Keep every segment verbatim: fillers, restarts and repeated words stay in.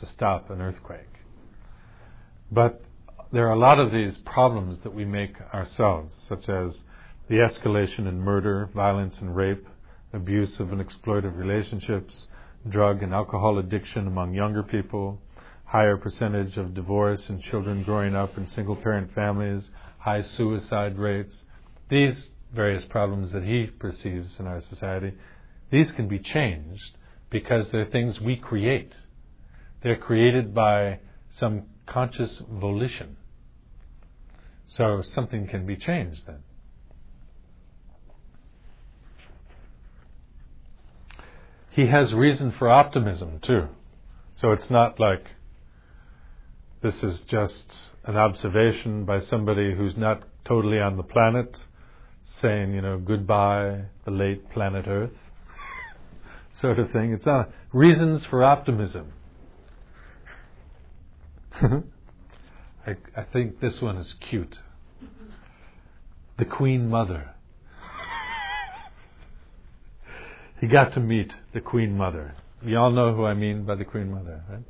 to stop an earthquake. But there are a lot of these problems that we make ourselves, such as the escalation in murder, violence and rape, abusive and exploitive relationships, drug and alcohol addiction among younger people, higher percentage of divorce and children growing up in single-parent families, high suicide rates. These various problems that he perceives in our society, these can be changed because they're things we create. They're created by some conscious volition. So something can be changed then. He has reason for optimism too. So it's not like this is just an observation by somebody who's not totally on the planet, saying, you know, goodbye, the late planet Earth, sort of thing. It's not reasons for optimism. I, I think this one is cute. The Queen Mother. He got to meet the Queen Mother. You all know who I mean by the Queen Mother, right?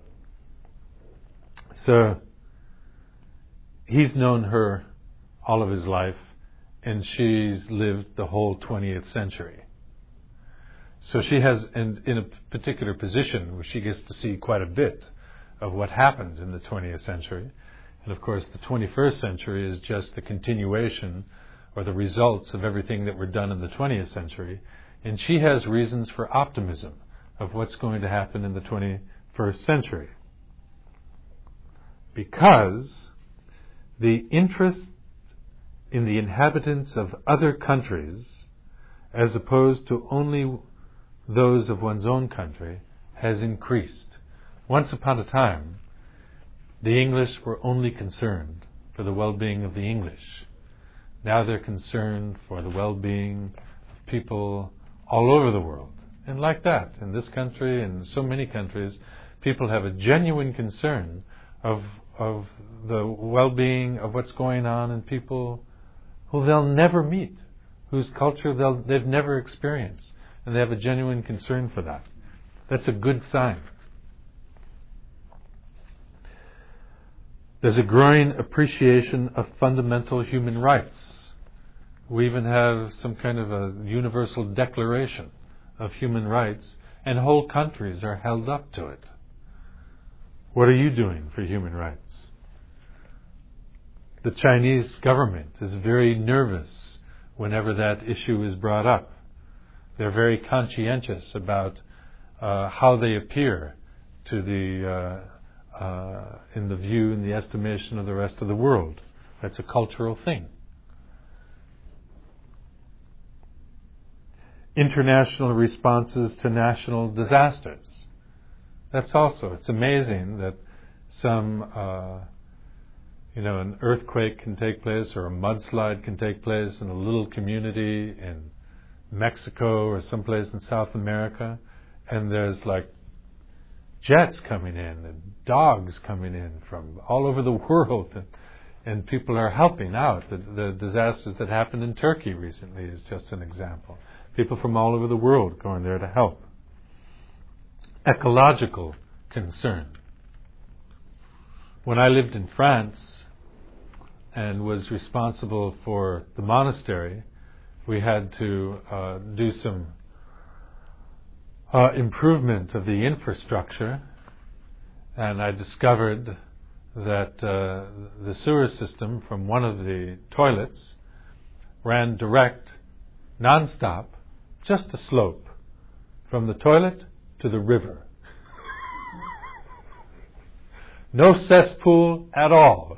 So, he's known her all of his life, and she's lived the whole twentieth century. So she has, in, in a particular position where she gets to see quite a bit of what happened in the twentieth century. And of course, the twenty-first century is just the continuation or the results of everything that were done in the twentieth century. And she has reasons for optimism of what's going to happen in the twenty-first century. Because the interest in the inhabitants of other countries, as opposed to only those of one's own country, has increased. Once upon a time, the English were only concerned for the well-being of the English. Now they're concerned for the well-being of people all over the world. And like that, in this country and so many countries, people have a genuine concern of of the well-being of what's going on in people who they'll never meet, whose culture they'll, they've never experienced. And they have a genuine concern for that. That's a good sign. There's a growing appreciation of fundamental human rights. We even have some kind of a universal declaration of human rights, and whole countries are held up to it. What are you doing for human rights? The Chinese government is very nervous whenever that issue is brought up. They're very conscientious about uh, how they appear to the uh, uh, in the view and the estimation of the rest of the world. That's a cultural thing. International responses to national disasters. That's also, it's amazing that some, uh, you know, an earthquake can take place or a mudslide can take place in a little community in Mexico or someplace in South America, and there's like jets coming in and dogs coming in from all over the world, and, and people are helping out. The, the disasters that happened in Turkey recently is just an example. People from all over the world going there to help. Ecological concern. When I lived in France and was responsible for the monastery, we had to uh, do some uh, improvement of the infrastructure, and I discovered that uh, the sewer system from one of the toilets ran direct, non-stop, just a slope, from the toilet to the river. No cesspool at all.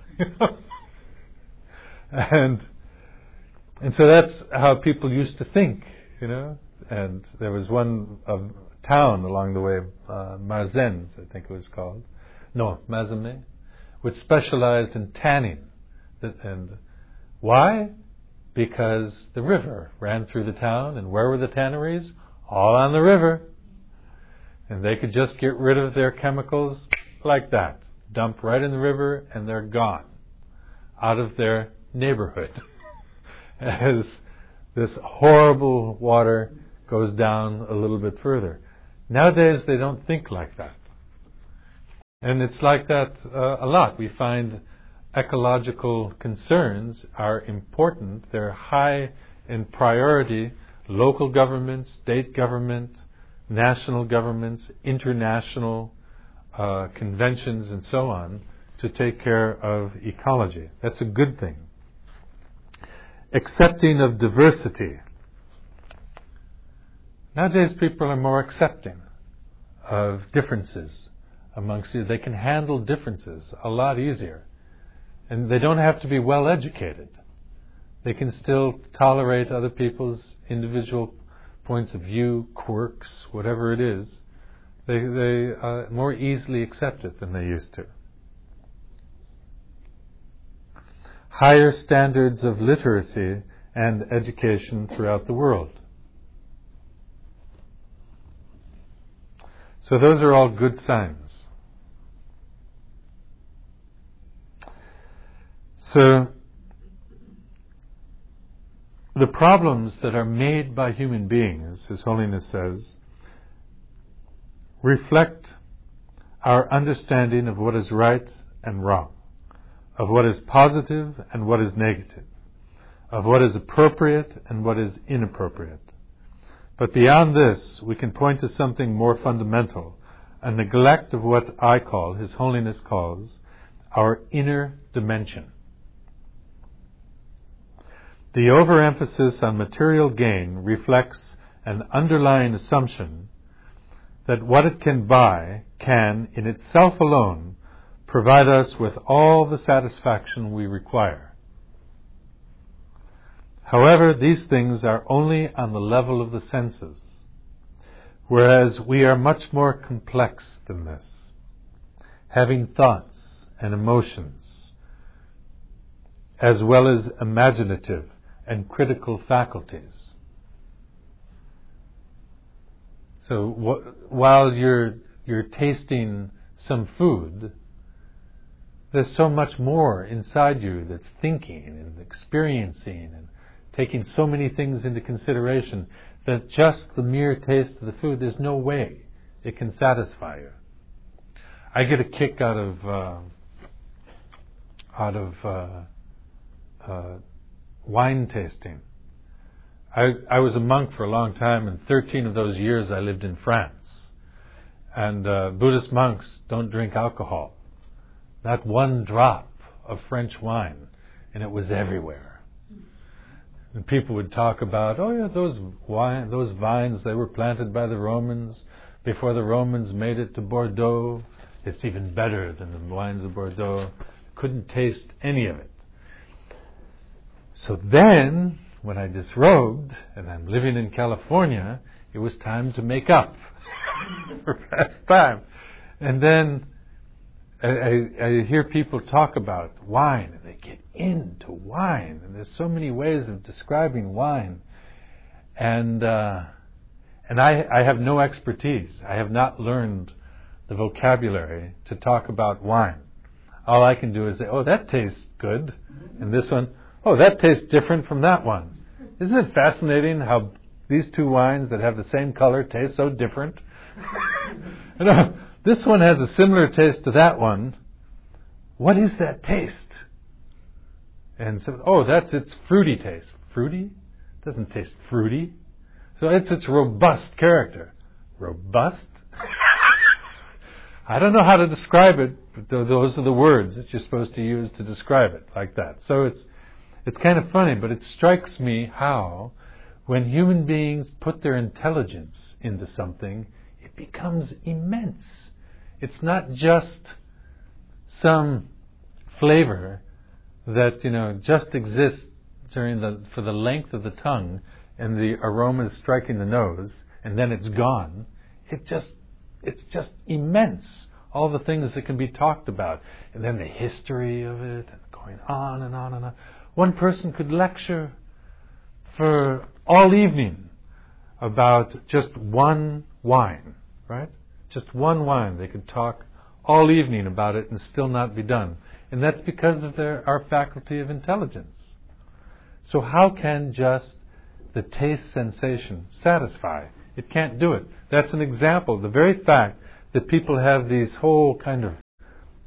and and so that's how people used to think, you know. And there was one uh, town along the way, uh, Marzens, I think it was called. No, Mazamet, which specialized in tanning. And why? Because the river ran through the town, and where were the tanneries? All on the river. And they could just get rid of their chemicals like that. Dump right in the river, and they're gone. Out of their neighborhood. As this horrible water goes down a little bit further. Nowadays, they don't think like that. And it's like that uh, a lot. We find ecological concerns are important. They're high in priority. Local governments, state government, national governments, international uh, conventions, and so on, to take care of ecology. That's a good thing. Accepting of diversity. Nowadays people are more accepting of differences amongst you. They can handle differences a lot easier. And they don't have to be well educated. They can still tolerate other people's individual points of view, quirks, whatever it is. They, they uh, more easily accept it than they used to. Higher standards of literacy and education throughout the world. So those are all good signs. So the problems that are made by human beings, His Holiness says, reflect our understanding of what is right and wrong, of what is positive and what is negative, of what is appropriate and what is inappropriate. But beyond this, we can point to something more fundamental, a neglect of what I call, His Holiness calls, our inner dimension. The overemphasis on material gain reflects an underlying assumption that what it can buy can, in itself alone, provide us with all the satisfaction we require. However, these things are only on the level of the senses, whereas we are much more complex than this, having thoughts and emotions, as well as imaginative and critical faculties. So wh- while you're you're tasting some food, there's so much more inside you that's thinking and experiencing and taking so many things into consideration that just the mere taste of the food, there's no way it can satisfy you. I get a kick out of uh, out of uh, uh, wine tasting. I, I was a monk for a long time, and thirteen of those years I lived in France. And uh, Buddhist monks don't drink alcohol. Not one drop of French wine, and it was everywhere. And people would talk about, oh yeah, those wine, those vines, they were planted by the Romans before the Romans made it to Bordeaux. It's even better than the wines of Bordeaux. Couldn't taste any of it. So then, when I disrobed, and I'm living in California, it was time to make up for past time. And then I, I, I hear people talk about wine, and they get into wine, and there's so many ways of describing wine. And uh, and I, I have no expertise. I have not learned the vocabulary to talk about wine. All I can do is say, oh, that tastes good. And this one, oh, that tastes different from that one. Isn't it fascinating how these two wines that have the same color taste so different? You know, this one has a similar taste to that one. What is that taste? And so, oh, that's its fruity taste. Fruity? It doesn't taste fruity. So it's its robust character. Robust? I don't know how to describe it, but those are the words that you're supposed to use to describe it, like that. So it's it's kind of funny, but it strikes me how, when human beings put their intelligence into something, it becomes immense. It's not just some flavor that, you know, just exists during the for the length of the tongue, and the aroma is striking the nose, and then it's gone. It just It's just immense, all the things that can be talked about. And then the history of it, and going on and on and on. One person could lecture for all evening about just one wine, right? Just one wine. They could talk all evening about it and still not be done. And that's because of their our faculty of intelligence. So how can just the taste sensation satisfy? It can't do it. That's an example. The very fact that people have these whole kind of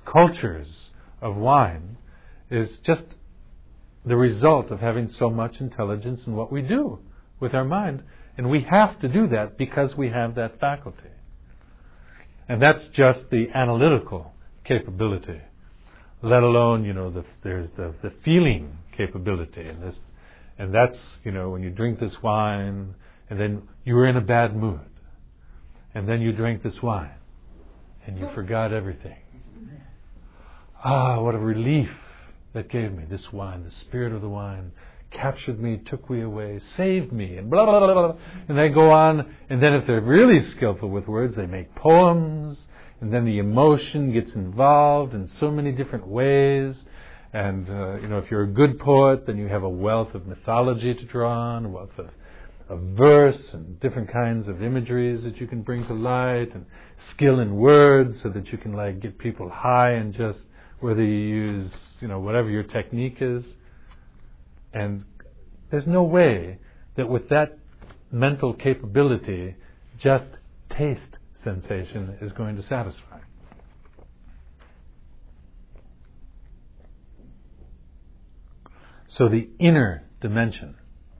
cultures of wine is just the result of having so much intelligence in what we do with our mind. And we have to do that because we have that faculty. And that's just the analytical capability, let alone, you know, the, there's the, the feeling capability. And, this, and that's, you know, when you drink this wine, and then you were in a bad mood, and then you drank this wine, and you forgot everything. Ah, what a relief that gave me. This wine, the spirit of the wine, captured me, took me away, saved me, and blah, blah, blah, blah. And they go on, and then if they're really skillful with words, they make poems, and then the emotion gets involved in so many different ways. And, uh, you know, if you're a good poet, then you have a wealth of mythology to draw on, a wealth of, of verse, and different kinds of imageries that you can bring to light, and skill in words so that you can, like, get people high and just, whether you use, you know, whatever your technique is. And there's no way that with that mental capability, just taste sensation is going to satisfy. So the inner dimension.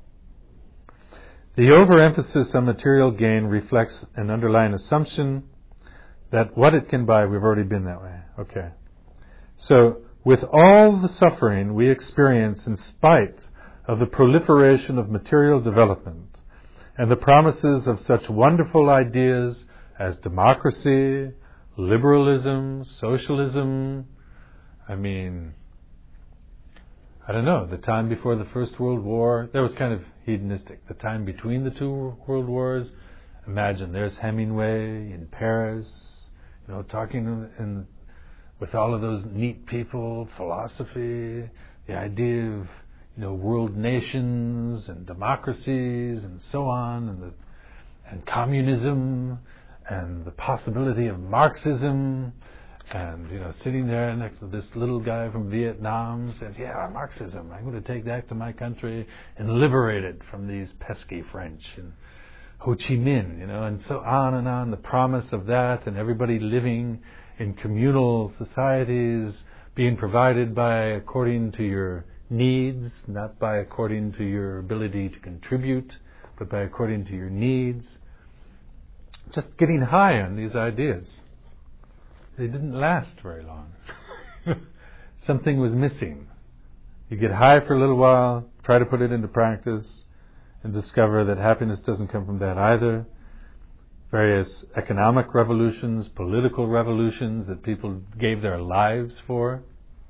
The overemphasis on material gain reflects an underlying assumption that what it can buy, we've already been that way. Okay. So, with all the suffering we experience in spite of the proliferation of material development and the promises of such wonderful ideas as democracy, liberalism, socialism, I mean, I don't know, the time before the First World War, that was kind of hedonistic. The time between the two world wars, imagine there's Hemingway in Paris, you know, talking in, in with all of those neat people, philosophy, the idea of, you know, world nations and democracies and so on, and the, and communism and the possibility of Marxism, and, you know, sitting there next to this little guy from Vietnam says, yeah, Marxism, I'm going to take that to my country and liberate it from these pesky French, and Ho Chi Minh, you know, and so on and on, the promise of that, and everybody living in communal societies, being provided by according to your needs, not by according to your ability to contribute, but by according to your needs. Just getting high on these ideas. They didn't last very long. Something was missing. You get high for a little while, try to put it into practice, and discover that happiness doesn't come from that either. Various economic revolutions, political revolutions that people gave their lives for.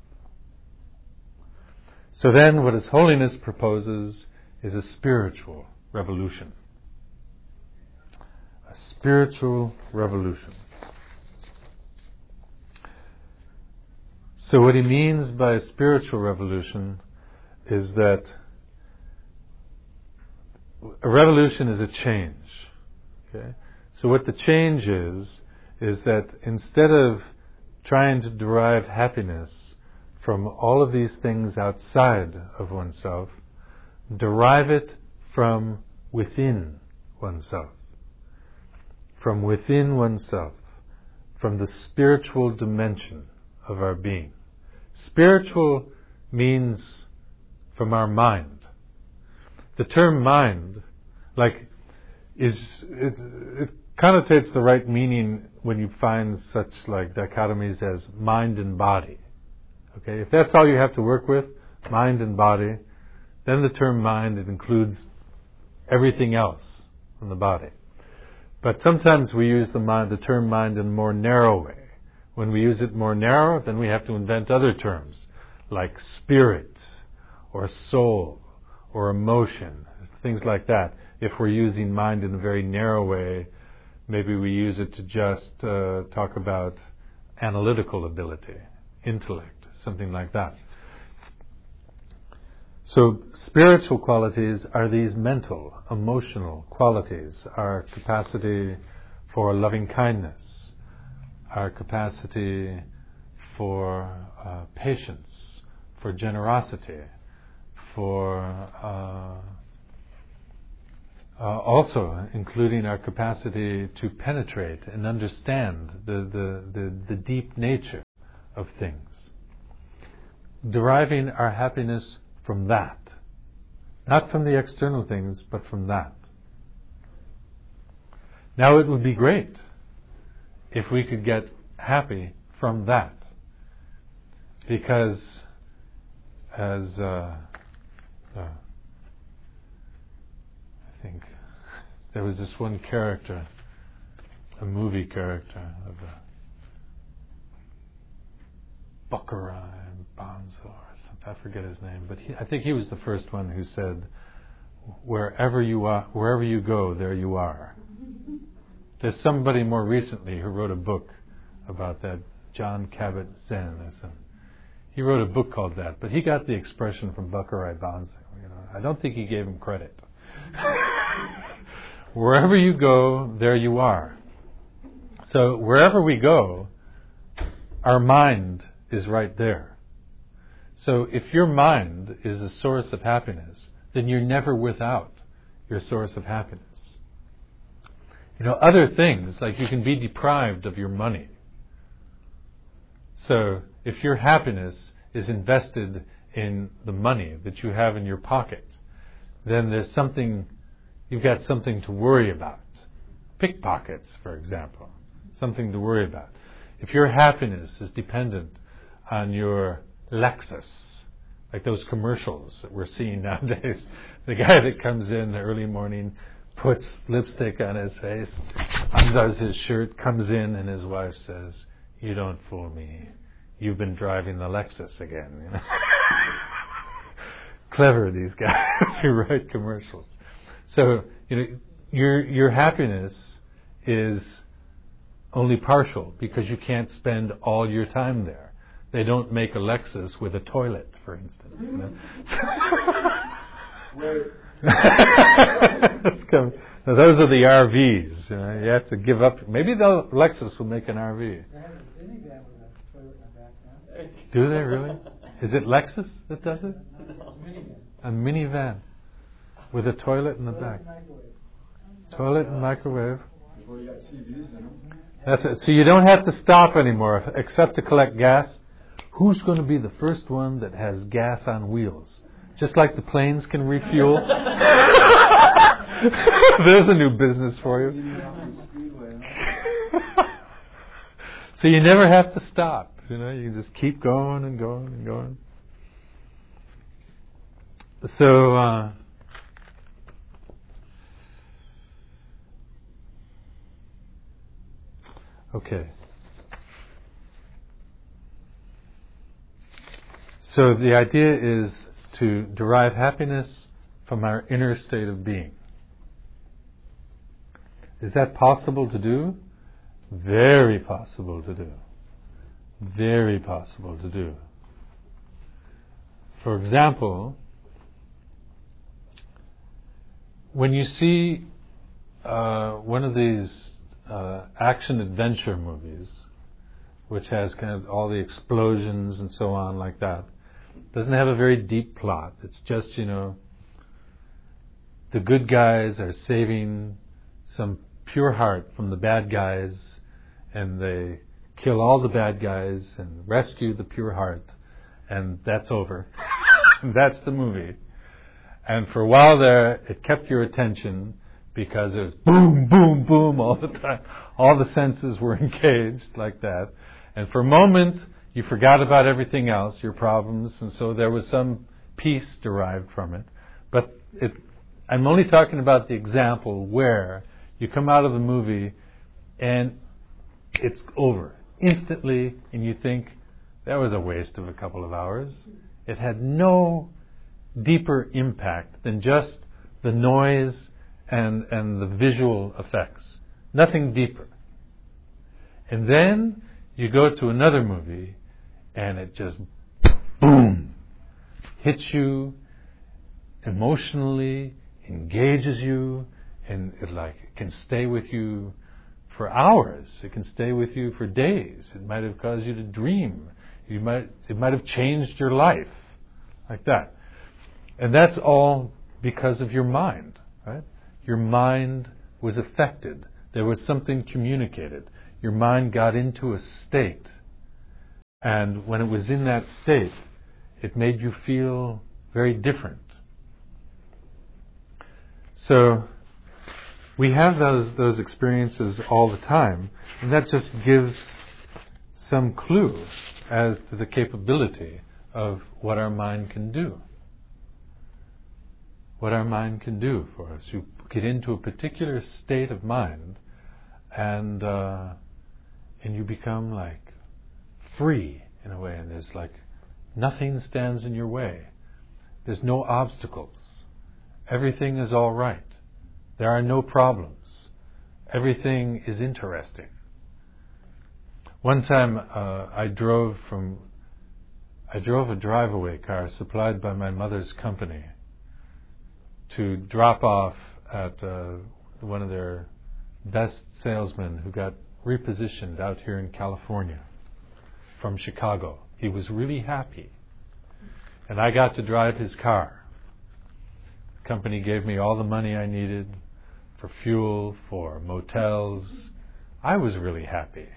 So then what His Holiness proposes is a spiritual revolution. A spiritual revolution. So what he means by a spiritual revolution is that a revolution is a change. Okay? So what the change is, is that instead of trying to derive happiness from all of these things outside of oneself, derive it from within oneself. From within oneself. From the spiritual dimension of our being. Spiritual means from our mind. The term mind, like, is it, it connotates the right meaning when you find such like dichotomies as mind and body. Okay, if that's all you have to work with, mind and body, then the term mind, it includes everything else in the body. But sometimes we use the mind, the term mind in a more narrow way. When we use it more narrow, then we have to invent other terms like spirit or soul or emotion, things like that. If we're using mind in a very narrow way, maybe we use it to just uh, talk about analytical ability, intellect, something like that. So spiritual qualities are these mental, emotional qualities, our capacity for loving kindness, our capacity for uh, patience, for generosity, for uh, uh, also including our capacity to penetrate and understand the, the, the, the deep nature of things. Deriving our happiness from that. Not from the external things, but from that. Now it would be great if we could get happy from that. Because as uh, uh, I think there was this one character, a movie character of a Baccarat Bonzo or something, I forget his name, but he, I think he was the first one who said, "Wherever you are, wherever you go, there you are." There's somebody more recently who wrote a book about that, John Kabat-Zinn. He wrote a book called that, but he got the expression from Baccarat Bonzo. You know, I don't think he gave him credit. Wherever you go, there you are. So wherever we go, our mind is right there. So if your mind is a source of happiness, then you're never without your source of happiness. You know, other things, like you can be deprived of your money. So if your happiness is invested in the money that you have in your pocket, then there's something, you've got something to worry about. Pickpockets, for example, something to worry about. If your happiness is dependent on your Lexus, like those commercials that we're seeing nowadays, the guy that comes in the early morning, puts lipstick on his face, undoes his shirt, comes in, and his wife says, "You don't fool me. You've been driving the Lexus again." You know? Clever, these guys who write commercials. So, you know, your your happiness is only partial because you can't spend all your time there. They don't make a Lexus with a toilet, for instance. You know? Let's come. Now those are the R Vs. You know, you have to give up. Maybe the Lexus will make an R V. They have a minivan with a toilet in the back now. Do they really? Is it Lexus that does it? It's A a minivan. minivan with a toilet in the back. Toilet and microwave. Well, you got T Vs in them. That's it. So you don't have to stop anymore except to collect gas. Who's going to be the first one that has gas on wheels? Just like the planes can refuel. There's a new business for you. So you never have to stop. You know, you just keep going and going and going. So, uh, okay. So the idea is to derive happiness from our inner state of being. Is that possible to do? Very possible to do. Very possible to do. For example, when you see uh, one of these uh, action-adventure movies, which has kind of all the explosions and so on like that, doesn't have a very deep plot. It's just, you know, the good guys are saving some pure heart from the bad guys, and they kill all the bad guys and rescue the pure heart, and that's over. That's the movie. And for a while there, it kept your attention because it was boom, boom, boom all the time. All the senses were engaged like that. And for a moment, you forgot about everything else, your problems, and so there was some peace derived from it. But it, I'm only talking about the example where you come out of the movie and it's over instantly, and you think, that was a waste of a couple of hours. It had no deeper impact than just the noise and, and the visual effects. Nothing deeper. And then you go to another movie, and it just, boom, hits you emotionally, engages you, and it like it can stay with you for hours. It can stay with you for days. It might have caused you to dream. You might it might have changed your life, like that. And that's all because of your mind, right? Your mind was affected. There was something communicated. Your mind got into a state. And when it was in that state, it made you feel very different. So we have those those experiences all the time, and that just gives some clue as to the capability of what our mind can do. What our mind can do for us. You get into a particular state of mind, and uh, and you become like free in a way, and there's like nothing stands in your way. There's no obstacles. Everything is all right. There are no problems. Everything is interesting. One time uh, I drove from, I drove a drive-away car supplied by my mother's company to drop off at uh, one of their best salesmen who got repositioned out here in California from Chicago. He was really happy. And I got to drive his car. The company gave me all the money I needed for fuel, for motels. I was really happy.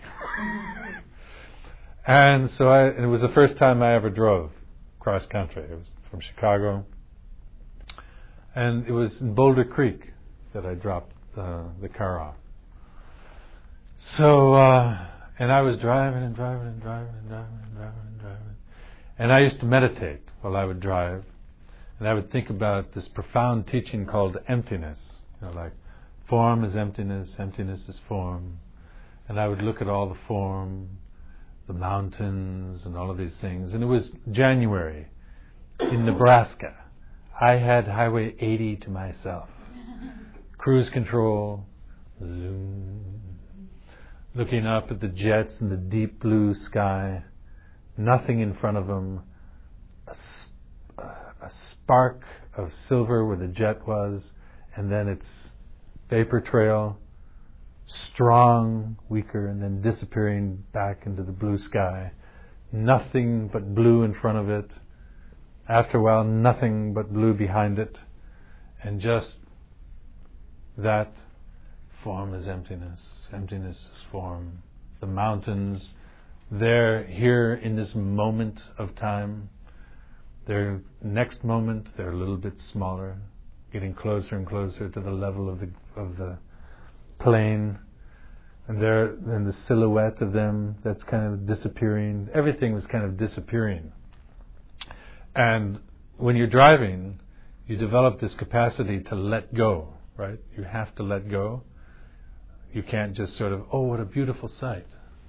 And so I, and it was the first time I ever drove cross country. It was from Chicago. And it was in Boulder Creek that I dropped uh, the car off. So, uh, and I was driving and driving and driving and driving and driving and driving. And I used to meditate while I would drive. And I would think about this profound teaching called emptiness. You know, like form is emptiness, emptiness is form. And I would look at all the form, the mountains and all of these things. And it was January in Nebraska. I had Highway eighty to myself. Cruise control, zoom. Looking up at the jets in the deep blue sky. Nothing in front of them. A, sp- a spark of silver where the jet was. And then its vapor trail. Strong, weaker, and then disappearing back into the blue sky. Nothing but blue in front of it. After a while, nothing but blue behind it. And just that form is emptiness. Emptiness is form. The mountains, they're here in this moment of time. Their next moment, they're a little bit smaller, getting closer and closer to the level of the of the plain. And there, and the silhouette of them, that's kind of disappearing. Everything was kind of disappearing. And when you're driving, you develop this capacity to let go, right? You have to let go. You can't just sort of, oh, what a beautiful sight.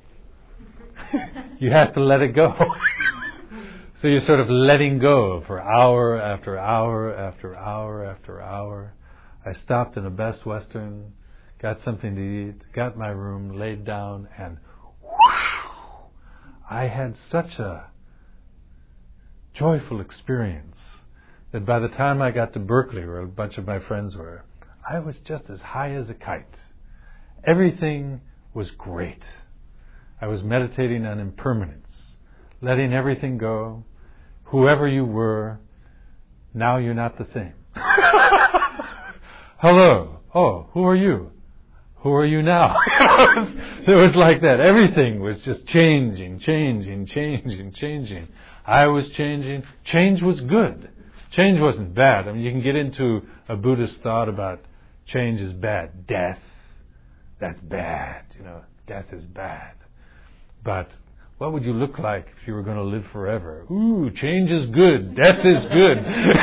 You have to let it go. So you're sort of letting go for hour after hour after hour after hour. I stopped in a Best Western, got something to eat, got my room, laid down, and whoosh, I had such a joyful experience that by the time I got to Berkeley, where a bunch of my friends were, I was just as high as a kite. Everything was great. I was meditating on impermanence, letting everything go. Whoever you were, now you're not the same. Hello. Oh, who are you? Who are you now? It was like that. Everything was just changing, changing, changing, changing. I was changing. Change was good. Change wasn't bad. I mean, you can get into a Buddhist thought about change is bad. Death, that's bad. You know, death is bad. But what would you look like if you were going to live forever? Ooh, change is good. Death is good.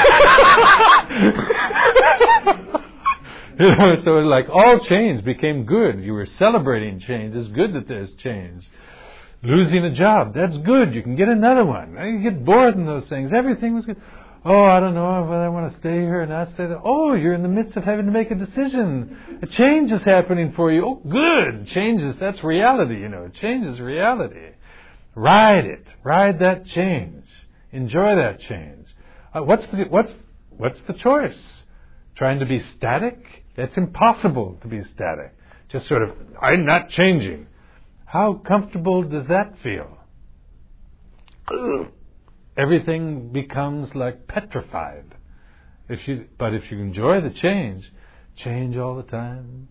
You know, so like all change became good. You were celebrating change. It's good that there's change. Losing a job, that's good. You can get another one. You get bored in those things. Everything was good. Oh, I don't know whether I want to stay here or not stay there. Oh, you're in the midst of having to make a decision. A change is happening for you. Oh, good. Changes, that's reality, you know. Change is reality. Ride it. Ride that change. Enjoy that change. Uh, what's the, what's, what's the choice? Trying to be static? That's impossible to be static. Just sort of, I'm not changing. How comfortable does that feel? Ugh. Everything becomes like petrified. If you, but if you enjoy the change, change all the time.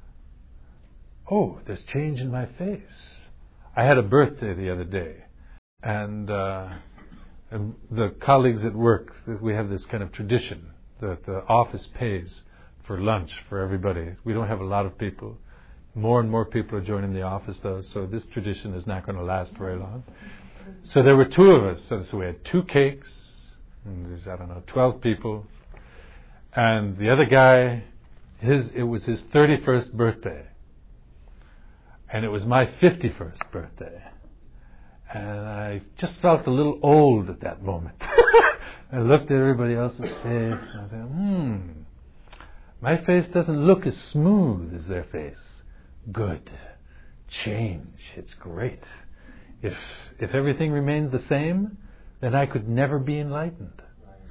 Oh, there's change in my face. I had a birthday the other day. and, uh, and the colleagues at work, we have this kind of tradition that the office pays for lunch for everybody. We don't have a lot of people. More and more people are joining the office, though, so this tradition is not going to last very long. So there were two of us. So, so we had two cakes, and there's, I don't know, twelve people. And the other guy, his it was his thirty-first birthday. And it was my fifty-first birthday. And I just felt a little old at that moment. I looked at everybody else's face, and I thought, hmm, my face doesn't look as smooth as their face. Good. Change. It's great. If if everything remains the same, then I could never be enlightened.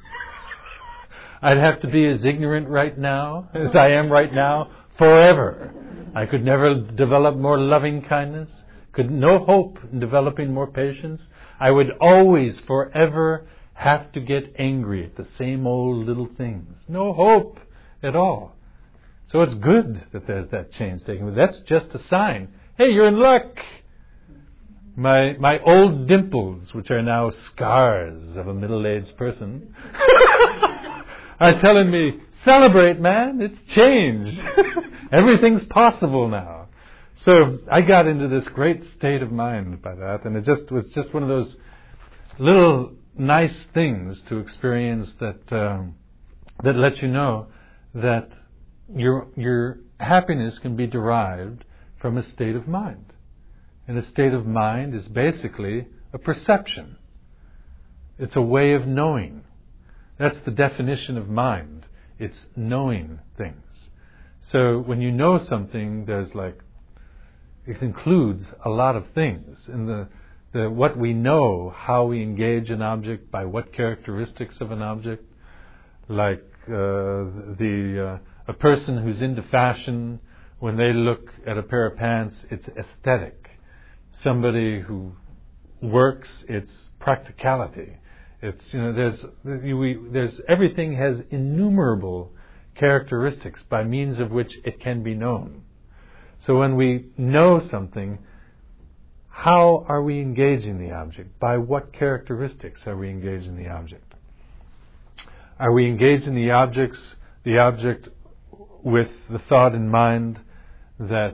I'd have to be as ignorant right now as I am right now forever. I could never develop more loving kindness. Could no hope in developing more patience. I would always forever have to get angry at the same old little things. No hope at all. So it's good that there's that change taking place. That's just a sign. Hey, you're in luck. My my old dimples, which are now scars of a middle-aged person, are telling me, celebrate, man, it's changed. Everything's possible now. So I got into this great state of mind by that, and it just was just one of those little nice things to experience that um, that let you know that your your happiness can be derived from a state of mind. And a state of mind is basically a perception. It's a way of knowing. That's the definition of mind. It's knowing things. So when you know something, there's like, it includes a lot of things. And the, the what we know, how we engage an object, by what characteristics of an object, like uh, the uh, a person who's into fashion, when they look at a pair of pants, it's aesthetic. Somebody who works, it's practicality. It's, you know, there's we, there's everything has innumerable characteristics by means of which it can be known. So when we know something, how are we engaging the object? By what characteristics are we engaging the object? Are we engaging the objects, the object with the thought in mind that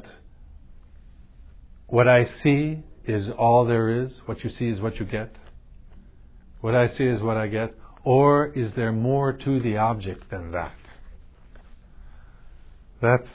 what I see is all there is, what you see is what you get? What I see is what I get? Or is there more to the object than that? That's...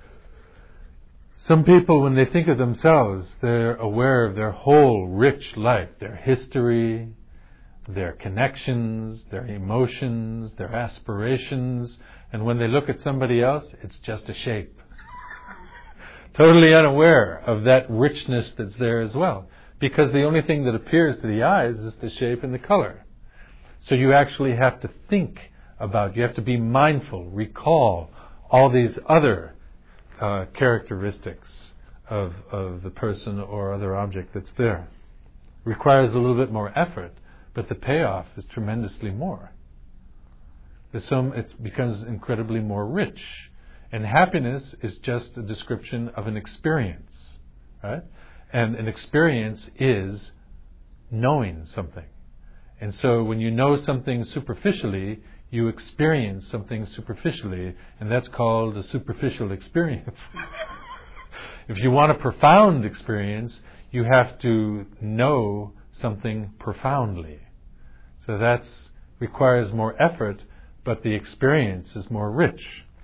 Some people, when they think of themselves, they're aware of their whole rich life, their history, their connections, their emotions, their aspirations, and when they look at somebody else, it's just a shape. Totally unaware of that richness that's there as well. Because the only thing that appears to the eyes is the shape and the color. So you actually have to think about, you have to be mindful, recall all these other uh, characteristics of, of the person or other object that's there. Requires a little bit more effort, but the payoff is tremendously more. There's some, it becomes incredibly more rich. And happiness is just a description of an experience, right? And an experience is knowing something. And so when you know something superficially, you experience something superficially, and that's called a superficial experience. If you want a profound experience, you have to know something profoundly. So that requires more effort, but the experience is more rich.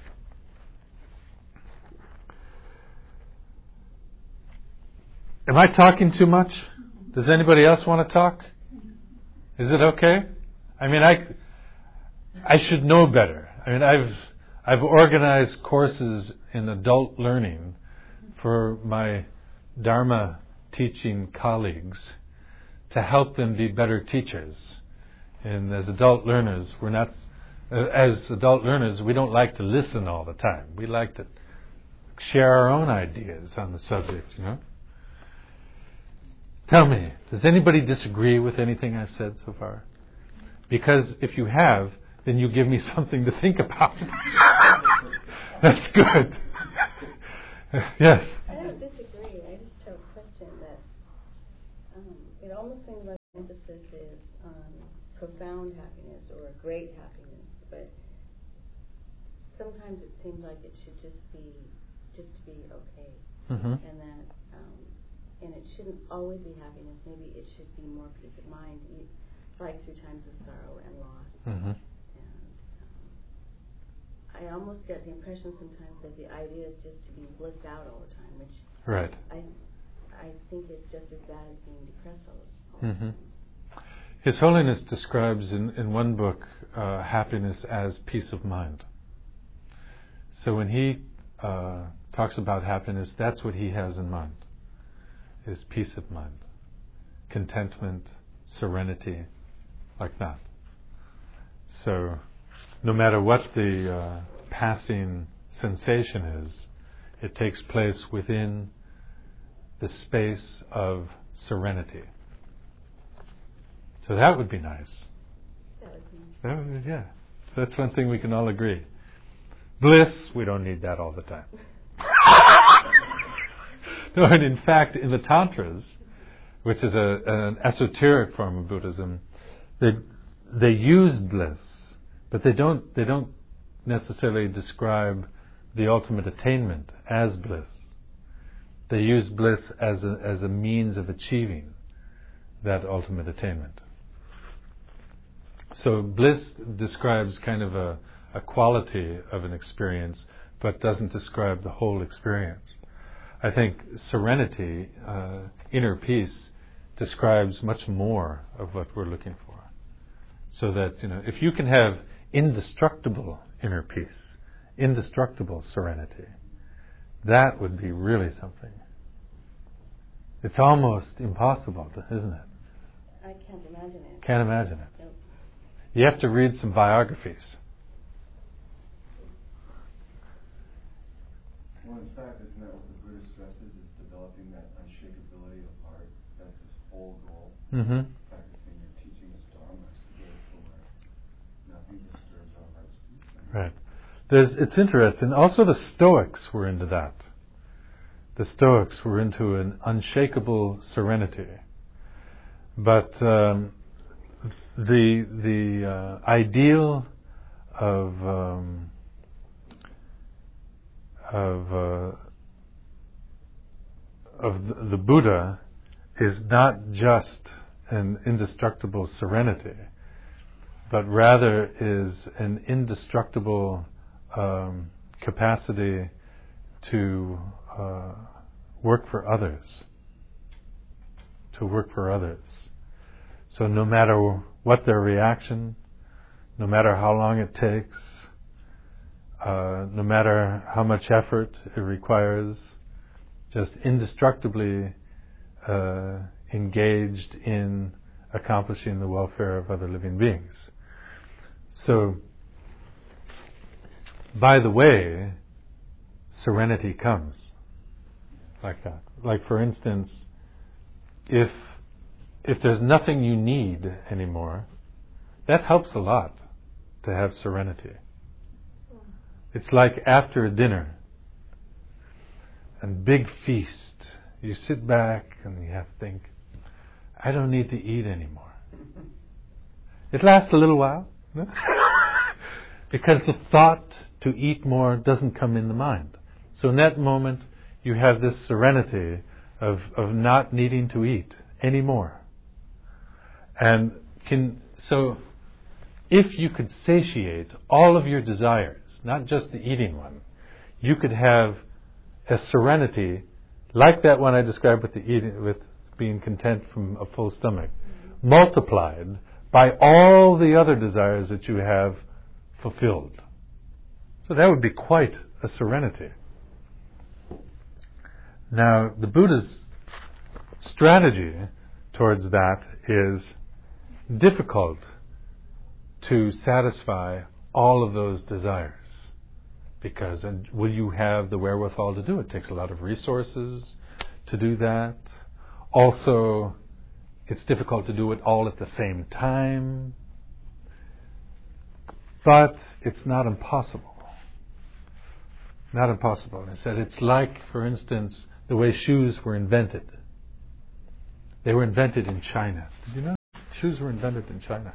Am I talking too much? Does anybody else want to talk? Is it okay? I mean, I, I should know better. I mean, I've, I've organized courses in adult learning for my Dharma teaching colleagues to help them be better teachers. And as adult learners, we're not, as adult learners, we don't like to listen all the time. We like to share our own ideas on the subject, you know. Tell me, does anybody disagree with anything I've said so far? Because if you have, then you give me something to think about. That's good. Yes? I don't disagree. I just have a question that um, it almost seems like Emphasis is on profound happiness or great happiness, but sometimes it seems like it should just be just be okay, Mm-hmm. and that um, and it shouldn't always be happiness. Maybe it should be more peace of mind, e- like through times of sorrow and loss. Mm-hmm. And um, I almost get the impression sometimes that the idea is just to be blissed out all the time, which Right. I I think is just as bad as being depressed all, all the Mm-hmm. time. His Holiness describes in, in one book uh, happiness as peace of mind. So when he uh, talks about happiness, that's what he has in mind, is peace of mind, contentment, serenity, like that. So no matter what the uh, passing sensation is, it takes place within the space of serenity. So that would be nice. That would be That would, yeah, that's one thing we can all agree. Bliss, we don't need that all the time. No, and in fact, in the Tantras, which is a, an esoteric form of Buddhism, they they use bliss, but they don't they don't necessarily describe the ultimate attainment as bliss. They use bliss as a, as a means of achieving that ultimate attainment. So bliss describes kind of a, a quality of an experience, but doesn't describe the whole experience. I think serenity, uh, inner peace, describes much more of what we're looking for. So that, you know, if you can have indestructible inner peace, indestructible serenity, that would be really something. It's almost impossible, isn't it? I can't imagine it. Can't imagine it. Nope. You have to read some biographies. Well, in fact, isn't that what the Buddha stresses, is developing that unshakability of heart? That's his whole goal. Mm-hmm. Practicing your teaching is Dharma, is to get us to where nothing disturbs our heart's peace. Right. There's, it's interesting. Also, the Stoics were into that. The Stoics were into an unshakable serenity. But um, the the uh, ideal of um, of uh, of the, the Buddha is not just an indestructible serenity, but rather is an indestructible um, capacity to uh, work for others. To work for others. So no matter what their reaction, no matter how long it takes, uh, no matter how much effort it requires, just indestructibly uh, engaged in accomplishing the welfare of other living beings. So, by the way, serenity comes like that. Like, for instance, if if there's nothing you need anymore, that helps a lot to have serenity. It's like after a dinner and big feast, you sit back and you have to think, I don't need to eat anymore. It lasts a little while, because the thought to eat more doesn't come in the mind. So in that moment, you have this serenity of, of not needing to eat anymore. And can so if you could satiate all of your desires, not just the eating one, you could have a serenity like that one I described with the eating, with being content from a full stomach, multiplied by all the other desires that you have fulfilled. So that would be quite a serenity. Now, the Buddha's strategy towards that is difficult to satisfy all of those desires. Because, and will you have the wherewithal to do it? It takes a lot of resources to do that. Also, it's difficult to do it all at the same time. But it's not impossible. Not impossible. And I said it's like, for instance, the way shoes were invented. They were invented in China. Did you know? shoes were invented in China.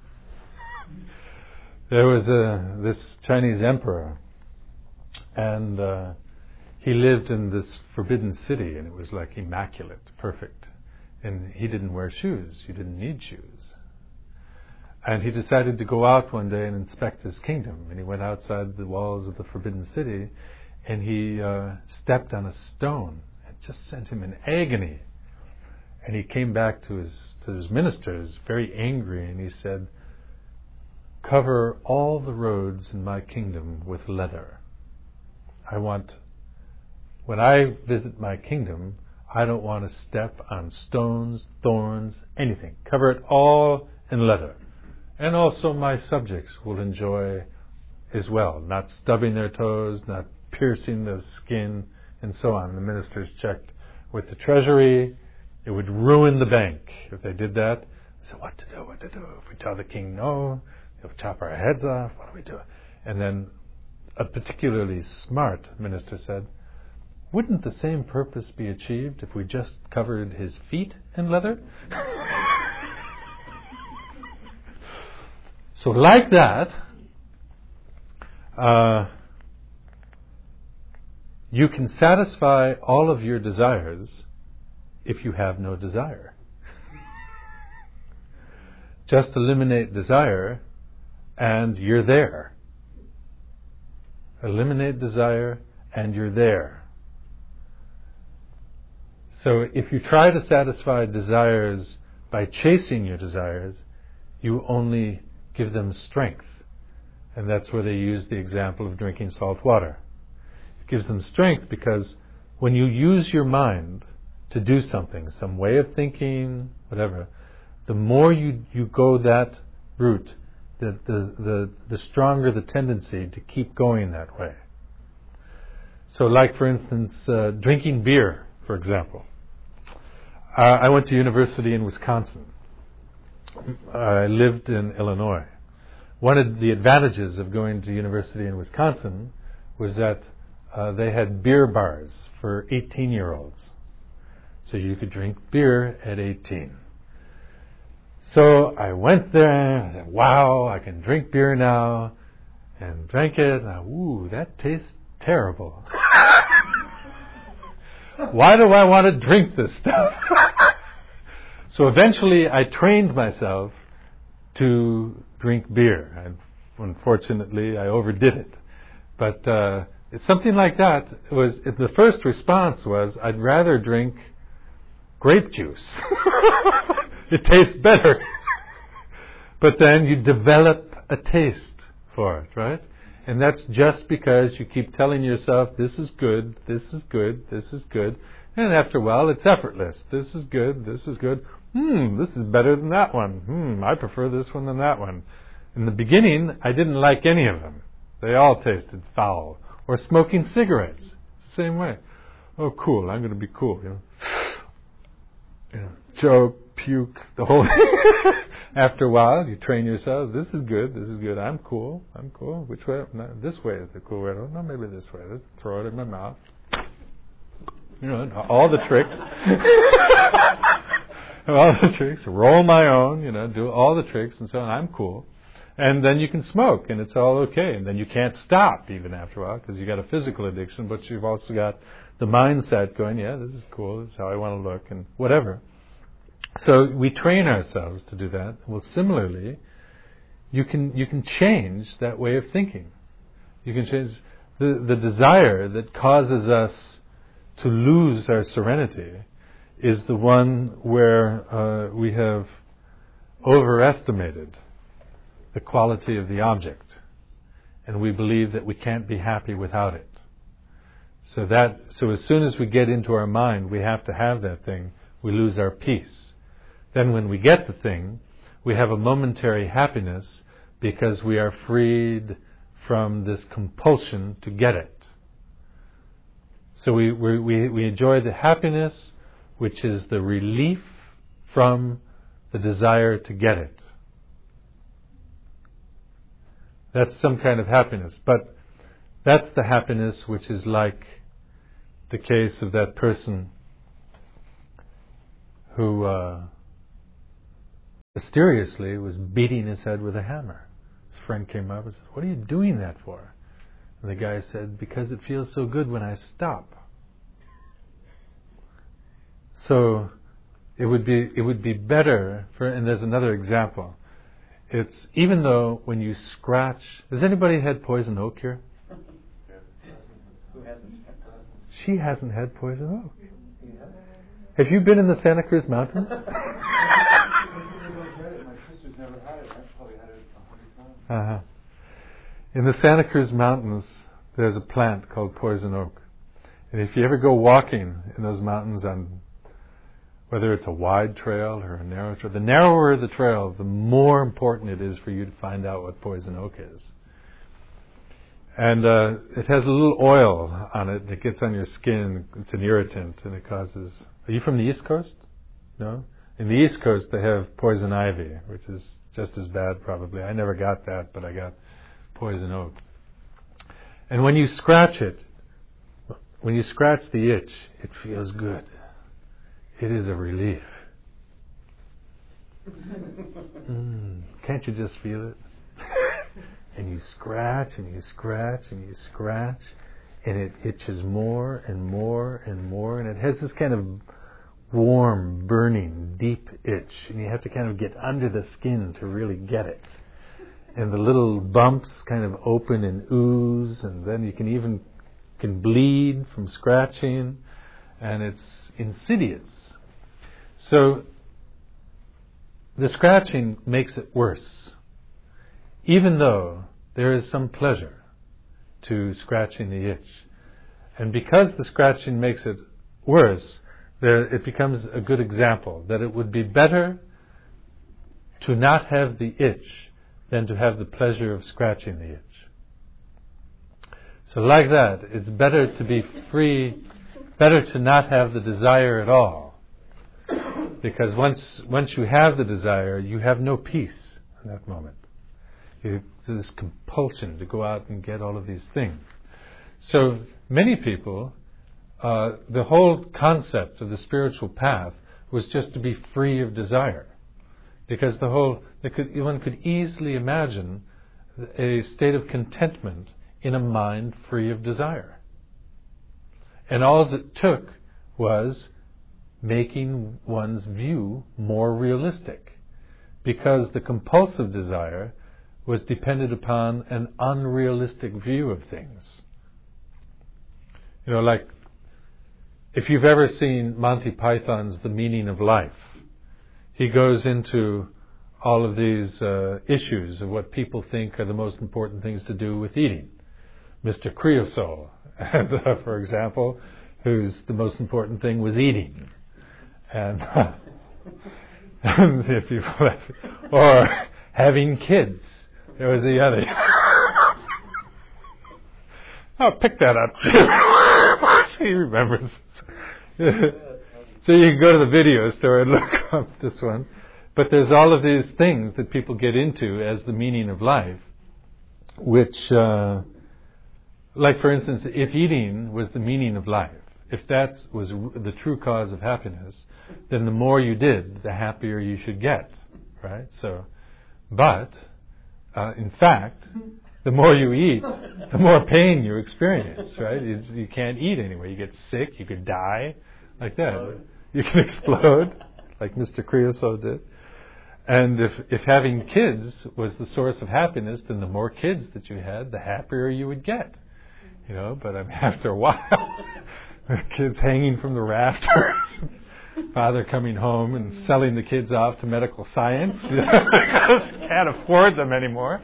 There was a, this Chinese emperor, and uh, he lived in this forbidden city, and it was like immaculate, perfect. And he didn't wear shoes. You didn't need shoes. And he decided to go out one day and inspect his kingdom. And he went outside the walls of the forbidden city, and he uh, stepped on a stone. It just sent him in agony. And he came back to his to his ministers very angry, and he said, "Cover all the roads in my kingdom with leather. I want, when I visit my kingdom, I don't want to step on stones, thorns, anything. Cover it all in leather. And also my subjects will enjoy as well, not stubbing their toes, not piercing the skin, and so on." The ministers checked with the treasury. It would ruin the bank if they did that. So what to do, what to do? If we tell the king no, he'll chop our heads off. What do we do? And then a particularly smart minister said, "Wouldn't the same purpose be achieved if we just covered his feet in leather?" So like that, uh, you can satisfy all of your desires if you have no desire. Just eliminate desire and you're there. Eliminate desire and you're there. So if you try to satisfy desires by chasing your desires, you only give them strength. And that's where they use the example of drinking salt water. It gives them strength because when you use your mind to do something, some way of thinking, whatever, the more you, you go that route, the, the, the, the stronger the tendency to keep going that way. So like, for instance, uh, drinking beer, for example. Uh, I went to university in Wisconsin. I lived in Illinois. One of the advantages of going to university in Wisconsin was that uh, they had beer bars for eighteen-year-olds. So you could drink beer at eighteen. So I went there and I said, wow, I can drink beer now, and drank it. And I, ooh, that tastes terrible. Why do I want to drink this stuff? So eventually I trained myself to drink beer. And unfortunately I overdid it. But uh, it's something like that. It was it, the first response was, I'd rather drink grape juice. It tastes better. But then you develop a taste for it, right? And that's just because you keep telling yourself, this is good, this is good, this is good. And after a while, it's effortless. This is good, this is good. Hmm, this is better than that one. Hmm, I prefer this one than that one. In the beginning, I didn't like any of them. They all tasted foul. Or smoking cigarettes. Same way. Oh, cool, I'm going to be cool, you know. You know, choke, puke, the whole thing. After a while, you train yourself. This is good. This is good. I'm cool. I'm cool. Which way? No, this way is the cool way. No, maybe this way. Let's throw it in my mouth. You know, all the tricks. all the tricks. Roll my own. You know, do all the tricks and so on. I'm cool. And then you can smoke, and it's all okay. And then you can't stop even after a while because you got a physical addiction, but you've also got the mindset going, yeah, this is cool. This is how I want to look, and whatever. So we train ourselves to do that. Well, similarly, you can you can change that way of thinking. You can change the the desire that causes us to lose our serenity is the one where uh, we have overestimated the quality of the object, and we believe that we can't be happy without it. So that so as soon as we get into our mind, we have to have that thing, we lose our peace. Then when we get the thing, we have a momentary happiness because we are freed from this compulsion to get it. So we, we, we, we enjoy the happiness, which is the relief from the desire to get it. That's some kind of happiness. But that's the happiness which is like the case of that person who... Uh, mysteriously was beating his head with a hammer. His friend came up and said, "What are you doing that for?" And the guy said, "Because it feels so good when I stop." So it would be it would be better for, and there's another example. It's even though when you scratch, has anybody had poison oak here? Who hasn't? She hasn't had poison oak. Have you been in the Santa Cruz Mountains? My sister's never had it. I've probably had it a hundred times. Uh-huh. In the Santa Cruz Mountains, there's a plant called poison oak. And if you ever go walking in those mountains, on whether it's a wide trail or a narrow trail, the narrower the trail, the more important it is for you to find out what poison oak is. And uh, it has a little oil on it that gets on your skin. It's an irritant, and it causes... Are you from the East Coast? No? In the East Coast, they have poison ivy, which is just as bad, probably. I never got that, but I got poison oak. And when you scratch it, when you scratch the itch, it feels good. It is a relief. Mm, can't you just feel it? And you scratch, and you scratch, and you scratch, and it itches more and more and more, and it has this kind of warm, burning, deep itch, and you have to kind of get under the skin to really get it. And the little bumps kind of open and ooze, and then you can even can bleed from scratching, and it's insidious. So the scratching makes it worse, even though there is some pleasure to scratching the itch. And because the scratching makes it worse, there, it becomes a good example that it would be better to not have the itch than to have the pleasure of scratching the itch. So like that, it's better to be free, better to not have the desire at all. Because once once you have the desire, you have no peace in that moment. You, there's this compulsion to go out and get all of these things. So many people, uh, the whole concept of the spiritual path was just to be free of desire. Because the whole, they could, one could easily imagine a state of contentment in a mind free of desire. And all it took was making one's view more realistic. Because the compulsive desire was dependent upon an unrealistic view of things. You know, like, if you've ever seen Monty Python's The Meaning of Life, he goes into all of these uh, issues of what people think are the most important things to do with eating. Mister Creosote, and, uh, for example, whose the most important thing was eating. And, uh, and if you, or having kids. There was the other. I'll pick that up. He remembers. So you can go to the video store and look up this one. But there's all of these things that people get into as the meaning of life, which, uh, like for instance, if eating was the meaning of life, if that was the true cause of happiness, then the more you did, the happier you should get, right? So, but... Uh, in fact, the more you eat, the more pain you experience, right? You, you can't eat anyway. You get sick, you could die, like that. You can explode, like Mister Creosote did. And if, if having kids was the source of happiness, then the more kids that you had, the happier you would get. You know, but I mean, after a while, kids hanging from the rafters, father coming home and selling the kids off to medical science because can't afford them anymore.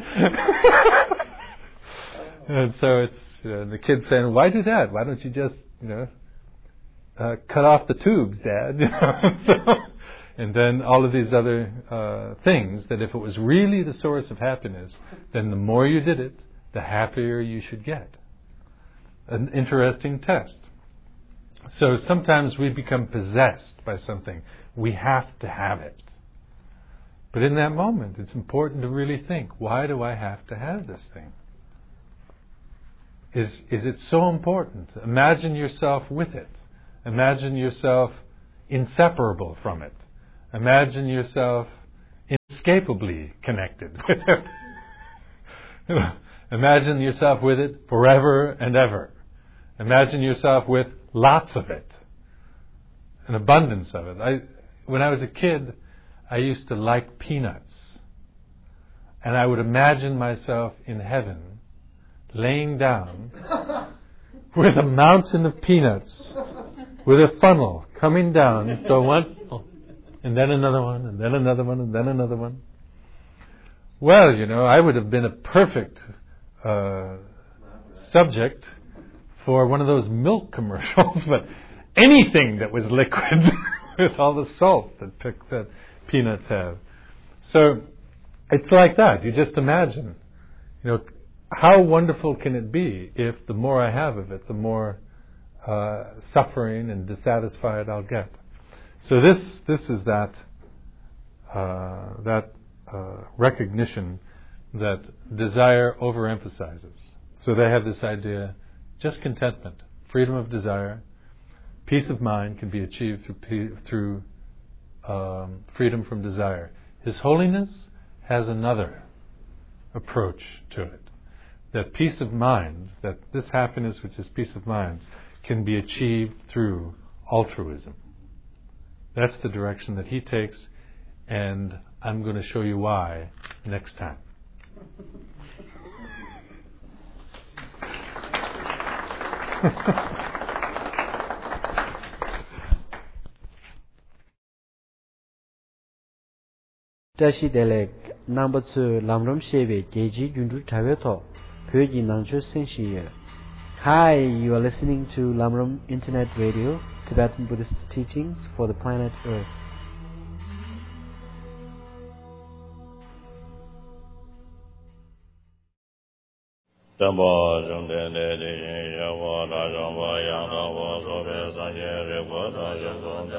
And so it's uh, the kids saying, "Why do that? Why don't you just, you know, uh, cut off the tubes, Dad?" You know? So, and then all of these other uh, things that if it was really the source of happiness, then the more you did it, the happier you should get. An interesting test. So sometimes we become possessed by something. We have to have it. But in that moment, it's important to really think, why do I have to have this thing? Is, is it so important? Imagine yourself with it. Imagine yourself inseparable from it. Imagine yourself inescapably connected with it. You know, imagine yourself with it forever and ever. Imagine yourself with lots of it, an abundance of it. I, when I was a kid, I used to like peanuts. And I would imagine myself in heaven, laying down with a mountain of peanuts, with a funnel coming down. So one, and then another one, and then another one, and then another one. Well, you know, I would have been a perfect uh, subject for one of those milk commercials, but anything that was liquid with all the salt that, pick, that peanuts have. So it's like that. You just imagine, you know, how wonderful can it be if the more I have of it, the more uh, suffering and dissatisfied I'll get. So this this is that uh, that uh, recognition that desire overemphasizes. So they have this idea, just contentment, freedom of desire, peace of mind can be achieved through through um, freedom from desire. His Holiness has another approach to it. That peace of mind, that this happiness which is peace of mind, can be achieved through altruism. That's the direction that he takes, and I'm going to show you why next time. Tashi Delek number two Lamram Sheve Geji Yundu Taveto Pyoji Nangcho Senshiye. Hi, you are listening to Lamram Internet Radio, Tibetan Buddhist teachings for the planet Earth. Dhamma Jumden De Yawa Rajamba Yana Wa Sobe Sanje Repo Tajo